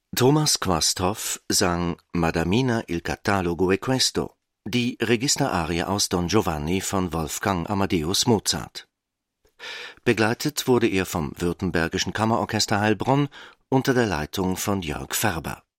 Thomas Quasthoff sang Madamina il catalogo è questo, die Registerarie aus Don Giovanni von Wolfgang Amadeus Mozart. Begleitet wurde er vom Württembergischen Kammerorchester Heilbronn unter der Leitung von Jörg Färber.